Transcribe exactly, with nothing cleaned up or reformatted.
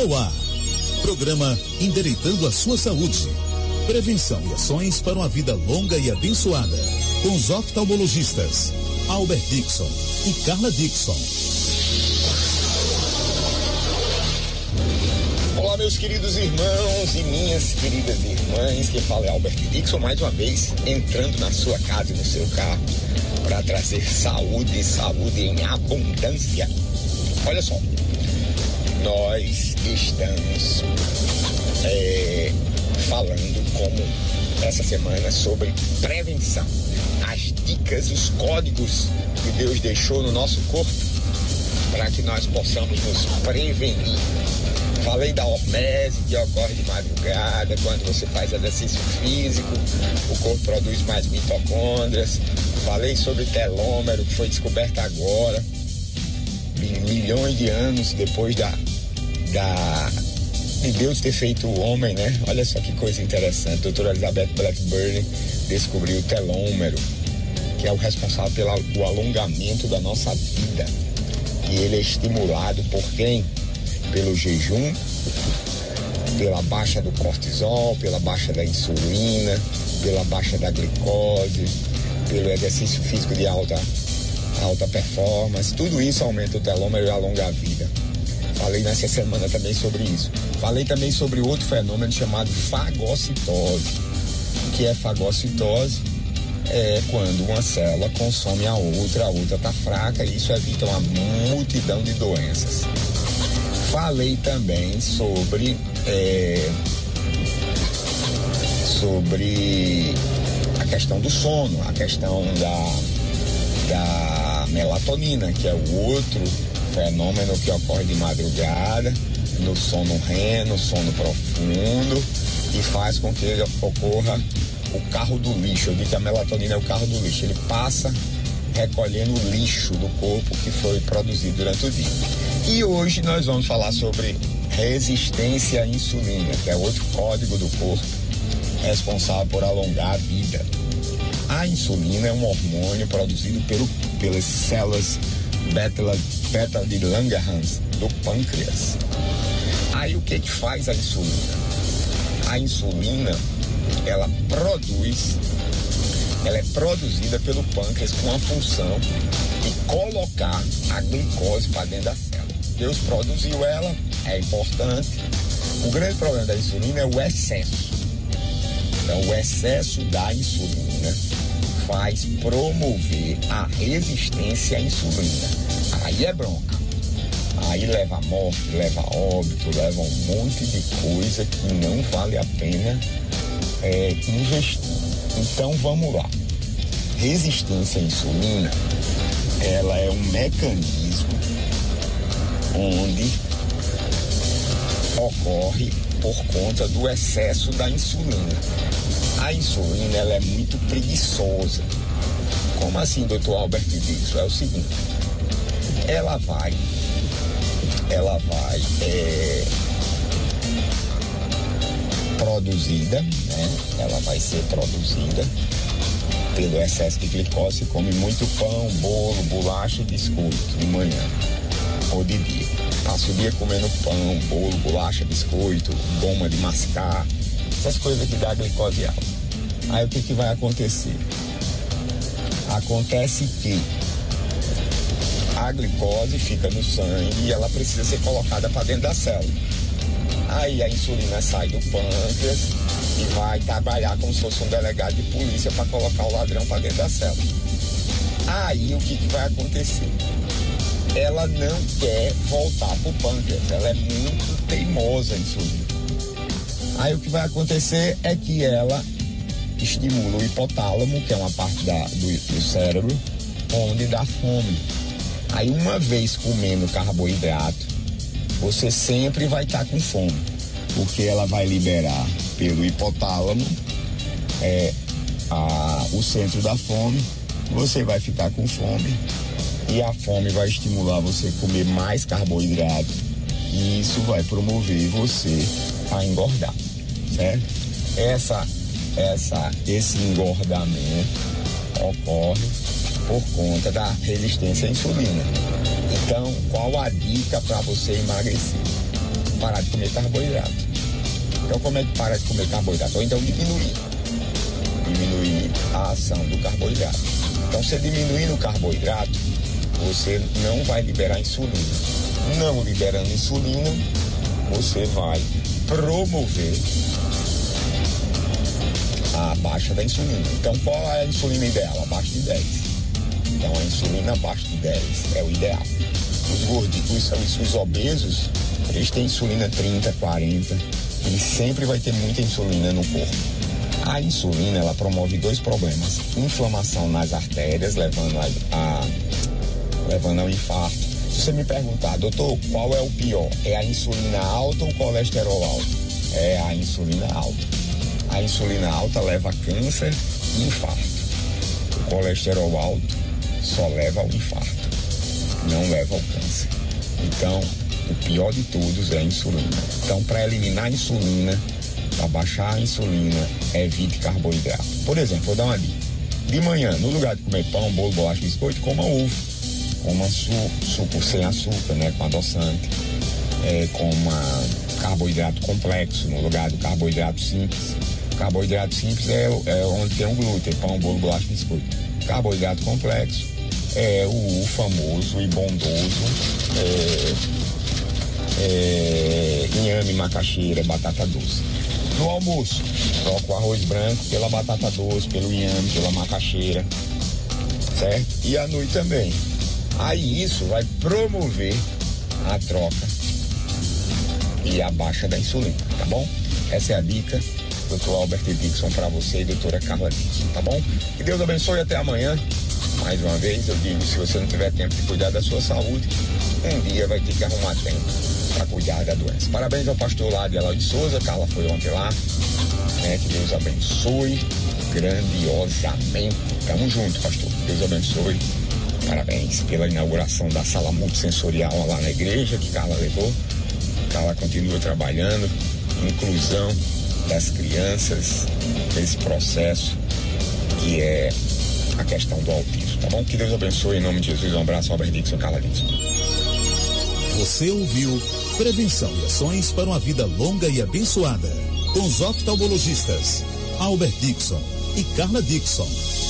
no ar. Programa Endireitando a Sua Saúde. Prevenção e ações para uma vida longa e abençoada. Com os oftalmologistas Albert Dixon e Carla Dixon. Olá, meus queridos irmãos e minhas queridas irmãs, que fala é Albert Dixon, mais uma vez entrando na sua casa e no seu carro para trazer saúde, saúde em abundância. Olha só, nós estamos é, falando como essa semana sobre prevenção, as dicas, os códigos que Deus deixou no nosso corpo para que nós possamos nos prevenir. Falei da hormese, que ocorre de madrugada, quando você faz exercício físico, o corpo produz mais mitocôndrias. Falei sobre telômero, que foi descoberto agora, milhões de anos depois da, da, de Deus ter feito o homem, né? Olha só que coisa interessante. A doutora Elizabeth Blackburn descobriu o telômero, que é o responsável pelo alongamento da nossa vida. E ele é estimulado por quem? Pelo jejum, pela baixa do cortisol, pela baixa da insulina, pela baixa da glicose, pelo exercício físico de alta, alta performance. Tudo isso aumenta o telômero e alonga a vida. Falei nessa semana também sobre isso. Falei também sobre outro fenômeno chamado fagocitose. O que é fagocitose? É quando uma célula consome a outra, a outra está fraca, e isso evita uma multidão de doenças. Falei também sobre é, sobre a questão do sono, a questão da, da melatonina, que é o outro fenômeno que ocorre de madrugada, no sono REM, no sono profundo, e faz com que ocorra o carro do lixo. Eu digo que a melatonina é o carro do lixo, ele passa recolhendo o lixo do corpo que foi produzido durante o dia. E hoje nós vamos falar sobre resistência à insulina, que é outro código do corpo responsável por alongar a vida. A insulina é um hormônio produzido pelo, pelas células beta, beta de Langerhans do pâncreas. Aí o que que faz a insulina? A insulina, ela produz, ela é produzida pelo pâncreas com a função de colocar a glicose para dentro da célula. Deus produziu ela, é importante. O grande problema da insulina é o excesso. Então, o excesso da insulina faz promover a resistência à insulina. Aí é bronca. Aí leva a morte, leva a óbito, leva um monte de coisa que não vale a pena é, investir. Então, vamos lá. Resistência à insulina, ela é um mecanismo onde ocorre por conta do excesso da insulina. A insulina, ela é muito preguiçosa. Como assim, doutor Albert Dixon? É o seguinte, ela vai, ela vai é, produzida, né? Ela vai ser produzida pelo excesso de glicose. Você come muito pão, bolo, bolacha e biscoito de manhã ou de dia. Passa o dia comendo pão, bolo, bolacha, biscoito, goma de mascar, essas coisas que dá glicose alta. Aí o que que vai acontecer? Acontece que a glicose fica no sangue e ela precisa ser colocada para dentro da célula. Aí a insulina sai do pâncreas e vai trabalhar como se fosse um delegado de polícia para colocar o ladrão para dentro da célula. Aí o que que vai acontecer? Ela não quer voltar para o pâncreas, ela é muito teimosa, a insulina. Aí o que vai acontecer é que ela estimula o hipotálamo, que é uma parte da, do, do cérebro, onde dá fome. Aí uma vez comendo carboidrato, você sempre vai estar com fome, porque ela vai liberar pelo hipotálamo é, a, o centro da fome, você vai ficar com fome e a fome vai estimular você a comer mais carboidrato e isso vai promover você a engordar, certo? Essa, essa, esse engordamento ocorre por conta da resistência à insulina. Então, qual a dica para você emagrecer? parar de comer carboidrato. Então, como é que para de comer carboidrato? Ou então diminuir. Diminuir a ação do carboidrato. Então, você diminuindo o carboidrato, você não vai liberar insulina. Não liberando insulina, você vai promover a baixa da insulina. Então, qual é a insulina ideal? Abaixo de dez. Então, a insulina abaixo de dez é o ideal. Os gorditos, os, os obesos, eles têm insulina trinta, quarenta. Ele sempre vai ter muita insulina no corpo. A insulina, ela promove dois problemas. Inflamação nas artérias, levando, a, a, levando ao infarto. Se você me perguntar, doutor, qual é o pior? É a insulina alta ou o colesterol alto? É a insulina alta. A insulina alta leva a câncer e infarto. O colesterol alto só leva ao infarto, não leva ao câncer. Então, o pior de todos é a insulina. Então, para eliminar a insulina, para baixar a insulina, evite carboidrato. Por exemplo, vou dar uma dica. De manhã, no lugar de comer pão, bolo, bolacha, biscoito, coma ovo. Coma suco, suco sem açúcar, né, com adoçante. É, coma carboidrato complexo no lugar do carboidrato simples. Carboidrato simples é, é onde tem o glúten, pão, bolo, bolacha, biscoito. Carboidrato complexo é o, o famoso e bondoso é, é, inhame, macaxeira, batata doce. No almoço, troca o arroz branco pela batata doce, pelo inhame, pela macaxeira, certo? E à noite também. Aí isso vai promover a troca e a baixa da insulina, tá bom? Essa é a dica, doutor Albert Dixon, para você e doutora Carla Dixon, tá bom? Que Deus abençoe, até amanhã. Mais uma vez, eu digo, se você não tiver tempo de cuidar da sua saúde, um dia vai ter que arrumar tempo para cuidar da doença. Parabéns ao pastor lá de Eloy de Souza, Carla foi ontem lá, né? Que Deus abençoe grandiosamente. Tamo junto, pastor. Deus abençoe. Parabéns pela inauguração da sala multissensorial lá na igreja que Carla levou. Carla continua trabalhando, inclusão das crianças, nesse processo que é a questão do autismo, tá bom? Que Deus abençoe, em nome de Jesus. Um abraço, Albert Dixon, Carla Dixon. Você ouviu Prevenção e Ações para uma Vida Longa e Abençoada, com os oftalmologistas Albert Dixon e Carla Dixon.